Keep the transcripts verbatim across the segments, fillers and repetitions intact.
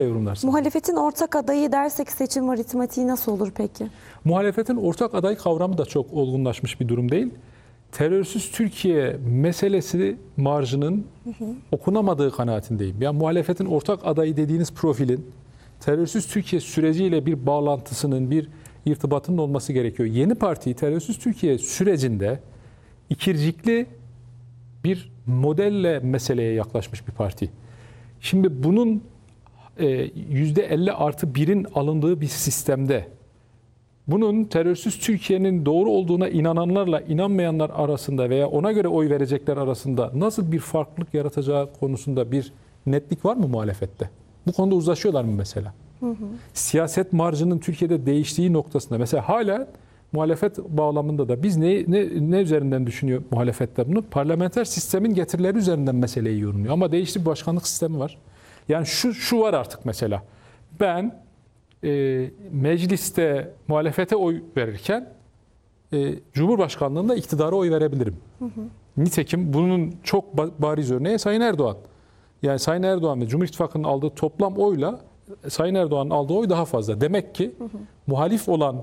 yorumlarsın. Muhalefetin ortak adayı dersek seçim aritmatiği nasıl olur peki? Muhalefetin ortak aday kavramı da çok olgunlaşmış bir durum değil. Terörsüz Türkiye meselesi marjının hı hı. okunamadığı kanaatindeyim. Yani muhalefetin ortak adayı dediğiniz profilin terörsüz Türkiye süreciyle bir bağlantısının, bir irtibatının olması gerekiyor. Yeni Parti terörsüz Türkiye sürecinde ikircikli bir modelle meseleye yaklaşmış bir parti. Şimdi bunun yüzde elli artı birin alındığı bir sistemde bunun terörsüz Türkiye'nin doğru olduğuna inananlarla inanmayanlar arasında veya ona göre oy verecekler arasında nasıl bir farklılık yaratacağı konusunda bir netlik var mı muhalefette? Bu konuda uzlaşıyorlar mı mesela? Hı hı. Siyaset marjının Türkiye'de değiştiği noktasında mesela hala muhalefet bağlamında da biz ne, ne, ne üzerinden düşünüyor muhalefette bunu? Parlamenter sistemin getirileri üzerinden meseleyi yorumluyor. Ama değişti bir başkanlık sistemi var. Yani şu, şu var artık mesela. Ben e, mecliste muhalefete oy verirken e, Cumhurbaşkanlığında iktidara oy verebilirim. Hı hı. Nitekim bunun çok bariz örneği Sayın Erdoğan. Yani Sayın Erdoğan ve Cumhur İttifakı'nın aldığı toplam oyla Sayın Erdoğan'ın aldığı oy daha fazla. Demek ki hı hı. muhalif olan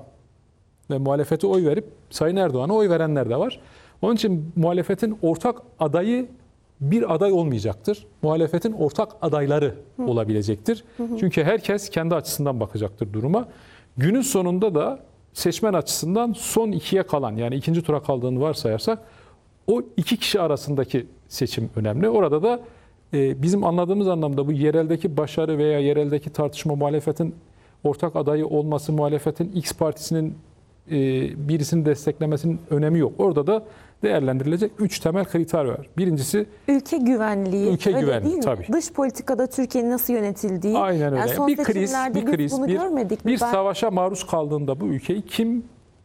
ve muhalefete oy verip Sayın Erdoğan'a oy verenler de var. Onun için muhalefetin ortak adayı bir aday olmayacaktır. Muhalefetin ortak adayları hı. olabilecektir. Hı hı. Çünkü herkes kendi açısından bakacaktır duruma. Günün sonunda da seçmen açısından son ikiye kalan, yani ikinci tura kaldığını varsayarsak o iki kişi arasındaki seçim önemli. Orada da e, bizim anladığımız anlamda bu yereldeki başarı veya yereldeki tartışma, muhalefetin ortak adayı olması, muhalefetin X partisinin e, birisini desteklemesinin önemi yok. Orada da değerlendirilecek üç temel kriter var. Birincisi ülke güvenliği. Ülke öyle güvenliği değil mi? tabii. Dış politikada Türkiye'nin nasıl yönetildiği. Aynen öyle. Yani son bir kriz, bir kriz, bunu bir, görmedik mi? bir Ben... savaşa maruz kaldığında bu ülkeyi kim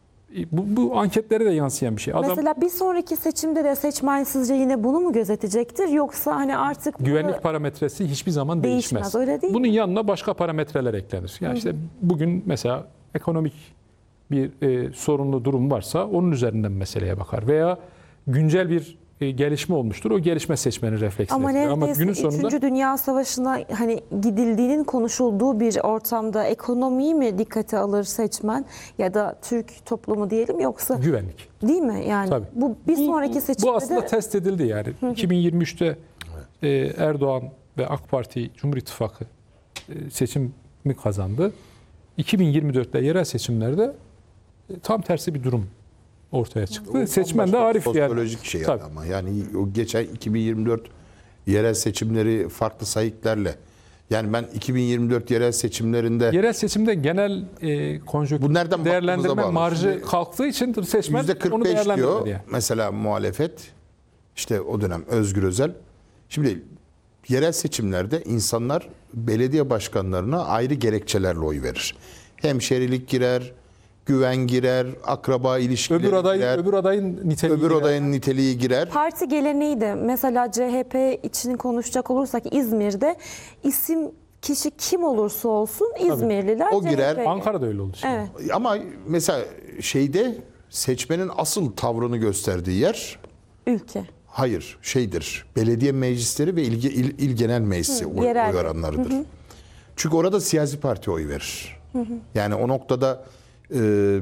bu, bu anketlere de yansıyan bir şey. Adam, mesela bir sonraki seçimde de seçmen sizce yine bunu mu gözetecektir, yoksa hani artık güvenlik parametresi hiçbir zaman değişmez, değişmez. Öyle değil Bunun mi? yanına başka parametreler eklenir. Yani Hı-hı. işte bugün mesela ekonomik bir e, sorunlu durum varsa onun üzerinden meseleye bakar veya güncel bir e, gelişme olmuştur. O gelişme seçmeni refleksleri. Ama neredeyse Ama günün sonunda üçüncü Dünya Savaşı'na hani gidildiğinin konuşulduğu bir ortamda ekonomiyi mi dikkate alır seçmen ya da Türk toplumu diyelim, yoksa güvenlik. Değil mi? Yani Tabii. bu bir sonraki seçimde bu aslında de... test edildi yani. Hı hı. iki bin yirmi üçte e, Erdoğan ve AK Parti Cumhur İttifakı e, seçimi kazandı. iki bin yirmi dörtte yerel seçimlerde e, tam tersi bir durum ortaya çıktı. O Seçmen de Arif yani. Sosyolojik şey yani ama yani o geçen iki bin yirmi dört yerel seçimleri farklı sayıklarla. Yani ben iki bin yirmi dört yerel seçimlerinde yerel seçimde genel e, konjonktür değerlendirme marjı Şimdi, kalktığı için seçmen yüzde kırk beş onu değerlendirmedi. diyor. Yani. Mesela muhalefet, işte o dönem Özgür Özel. Şimdi yerel seçimlerde insanlar belediye başkanlarına ayrı gerekçelerle oy verir. Hemşerilik girer, güven girer, akraba ilişkileri öbür aday, girer. Öbür adayın niteliği öbür girer. adayın niteliği girer. Parti geleneği de mesela C H P için konuşacak olursak İzmir'de isim kişi kim olursa olsun İzmirliler o girer. C H P'ye. Ankara'da öyle oldu şimdi. Evet. Ama mesela şeyde seçmenin asıl tavrını gösterdiği yer ülke. Hayır, şeydir. Belediye meclisleri ve il, il, il genel meclisi Hı, oy, yerel. oy oranlarıdır. Hı hı. Çünkü orada siyasi parti oy verir. Hı hı. Yani o noktada e,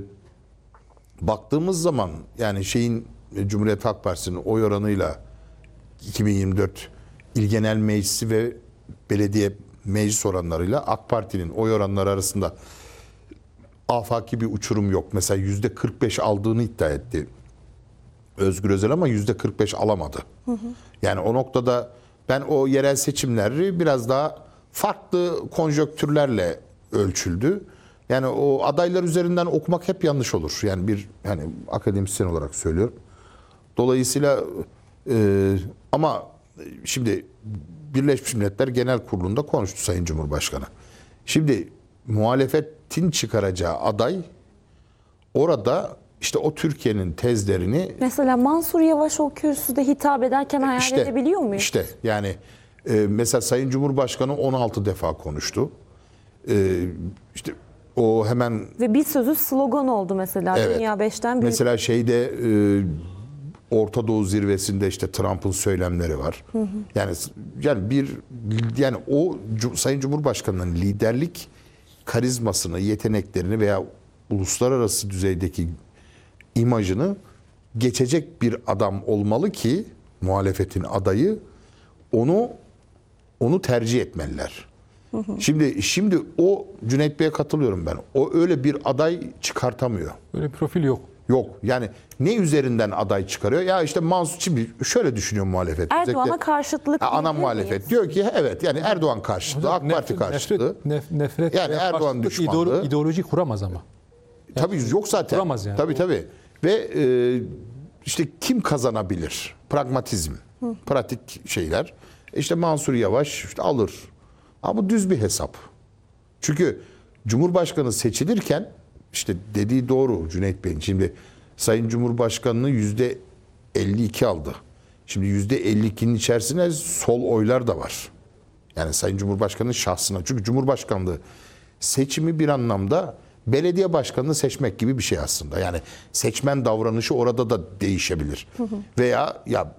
baktığımız zaman yani şeyin Cumhuriyet Halk Partisi'nin oy oranıyla iki bin yirmi dört il genel meclisi ve belediye meclis oranlarıyla AK Parti'nin oy oranları arasında afaki bir uçurum yok. Mesela yüzde kırk beş aldığını iddia etti Özgür Özel ama yüzde kırk beş alamadı. Hı hı. Yani o noktada ben o yerel seçimleri biraz daha farklı konjonktürlerle ölçüldü. Yani o adaylar üzerinden okumak hep yanlış olur. Yani bir hani akademisyen olarak söylüyorum. Dolayısıyla e, ama şimdi Birleşmiş Milletler Genel Kurulu'nda konuştu Sayın Cumhurbaşkanı. Şimdi muhalefetin çıkaracağı aday orada işte o Türkiye'nin tezlerini... Mesela Mansur Yavaş o kürsüde hitap ederken hayal işte, edebiliyor muyuz? İşte yani e, mesela Sayın Cumhurbaşkanı on altı defa konuştu. E, işte o hemen... Ve bir sözü slogan oldu mesela. Evet. Dünya beşten büyük. Mesela şeyde Orta Doğu zirvesinde işte Trump'ın söylemleri var. Hı hı. Yani yani bir yani o Sayın Cumhurbaşkanı'nın liderlik karizmasını, yeteneklerini veya uluslararası düzeydeki imajını geçecek bir adam olmalı ki muhalefetin adayı onu onu tercih etmeliler. Hı hı. Şimdi şimdi o Cüneyt Bey'e katılıyorum ben. O öyle bir aday çıkartamıyor. Öyle bir profil yok. Yok. Yani ne üzerinden aday çıkarıyor? Ya işte Mansur, şimdi şöyle düşünüyor muhalefet. Erdoğan'a karşıtlık. Ha, ana diyebilir muhalefet miyiz? diyor ki evet yani Erdoğan karşıtı, AK Parti karşıtı. Nefret, nef- nefret Yani veya Erdoğan karşıtlık düşmanlığı. ideolo- ideoloji kuramaz ama. Tabii yok zaten. kuramaz yani. Tabii tabii. Ve e, işte kim kazanabilir? Pragmatizm, Hı. pratik şeyler. İşte Mansur Yavaş işte alır. Ama bu düz bir hesap. Çünkü Cumhurbaşkanı seçilirken işte dediği doğru Cüneyt Bey'in. Şimdi Sayın Cumhurbaşkanı'nı yüzde elli iki aldı. Şimdi yüzde elli ikinin içerisinde sol oylar da var. Yani Sayın Cumhurbaşkanı'nın şahsına. Çünkü Cumhurbaşkanlığı seçimi bir anlamda belediye başkanını seçmek gibi bir şey aslında. Yani seçmen davranışı orada da değişebilir. Hı hı. Veya ya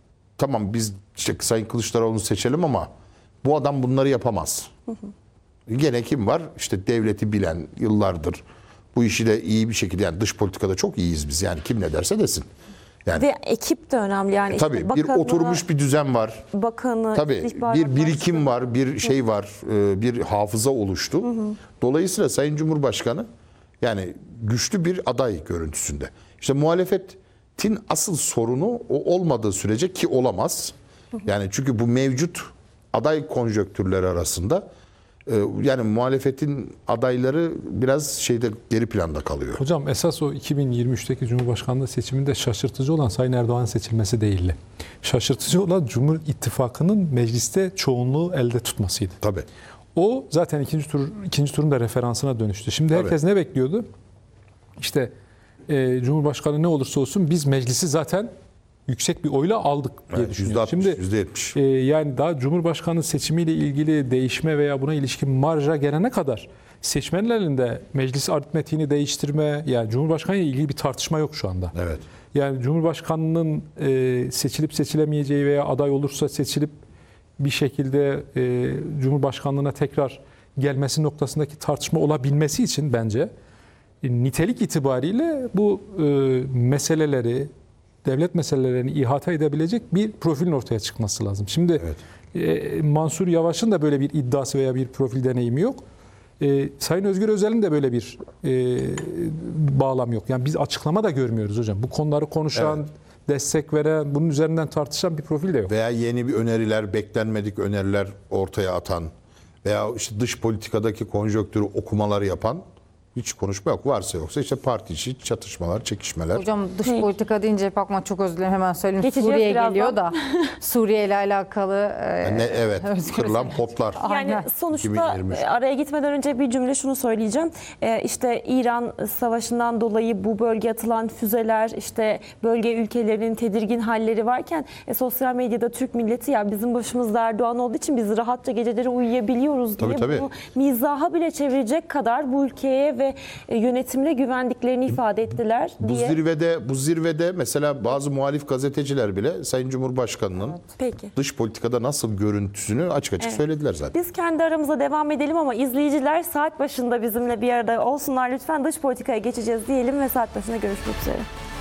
tamam biz işte Sayın Kılıçdaroğlu'nu seçelim ama bu adam bunları yapamaz. Hı hı. Gene kim var? İşte devleti bilen, yıllardır bu işi de iyi bir şekilde, yani dış politikada çok iyiyiz biz. Yani kim ne derse desin. Yani, ve ekip de önemli. Yani e, tabii işte bir bakanı, oturmuş bir düzen var. Bakanı, Tabii istihbarat bir birikim başkanı. var, bir şey var, e, bir hafıza oluştu. Hı hı. Dolayısıyla Sayın Cumhurbaşkanı yani güçlü bir aday görüntüsünde. İşte muhalefetin asıl sorunu o olmadığı sürece, ki olamaz. Hı hı. Yani çünkü bu mevcut aday konjonktürleri arasında e, yani muhalefetin adayları biraz şeyde geri planda kalıyor. Hocam esas o iki bin yirmi üçteki Cumhurbaşkanlığı seçiminde şaşırtıcı olan Sayın Erdoğan'ın seçilmesi değildi. Şaşırtıcı olan Cumhur İttifakı'nın mecliste çoğunluğu elde tutmasıydı. Tabii. O zaten ikinci tur ikinci turun da referansına dönüştü. Şimdi herkes Tabii. ne bekliyordu? İşte e, Cumhurbaşkanı ne olursa olsun biz meclisi zaten yüksek bir oyla aldık diye Evet, düşünüyorum. yüzde altmış, yüzde yetmiş. E, yani daha Cumhurbaşkanı seçimiyle ilgili değişme veya buna ilişkin marja gelene kadar seçmenlerin de meclis aritmetiğini değiştirme, yani Cumhurbaşkanı ile ilgili bir tartışma yok şu anda. Evet. Yani Cumhurbaşkanının e, seçilip seçilemeyeceği veya aday olursa seçilip bir şekilde e, Cumhurbaşkanlığına tekrar gelmesi noktasındaki tartışma olabilmesi için bence e, nitelik itibariyle bu e, meseleleri, devlet meselelerini ihata edebilecek bir profilin ortaya çıkması lazım. Şimdi evet. e, Mansur Yavaş'ın da böyle bir iddiası veya bir profil deneyimi yok. E, Sayın Özgür Özel'in de böyle bir e, bağlam yok. Yani biz açıklama da görmüyoruz hocam. Bu konuları konuşan, evet. destek veren, bunun üzerinden tartışan bir profil de yok. Veya yeni bir öneriler, beklenmedik öneriler ortaya atan veya işte dış politikadaki konjonktürü okumaları yapan hiç konuşma yok. Varsa yoksa işte parti içi çatışmalar, çekişmeler. Hocam dış Peki. politika deyince hep aklıma, çok özür dilerim hemen söyleyeyim. Geçeceğiz Suriye birazdan. geliyor da Suriye ile alakalı. E, Yani ne, evet, kırılan potlar. Yani Aynen. sonuçta iki bin yirmi üç. araya gitmeden önce bir cümle şunu söyleyeceğim. Ee, işte İran Savaşı'ndan dolayı bu bölgeye atılan füzeler, işte bölge ülkelerinin tedirgin halleri varken e, sosyal medyada Türk milleti ya bizim başımızda Erdoğan olduğu için biz rahatça geceleri uyuyabiliyoruz diye Tabii, tabii. bunu mizaha bile çevirecek kadar bu ülkeye ve e, yönetimine güvendiklerini ifade ettiler Bu diye. zirvede bu zirvede mesela bazı muhalif gazeteciler bile Sayın Cumhurbaşkanı'nın Peki. dış politikada nasıl görüntüsünü açık açık Evet. söylediler zaten. Biz kendi aramıza devam edelim ama izleyiciler saat başında bizimle bir arada olsunlar lütfen. Dış politikaya geçeceğiz diyelim ve saat başında görüşmek üzere.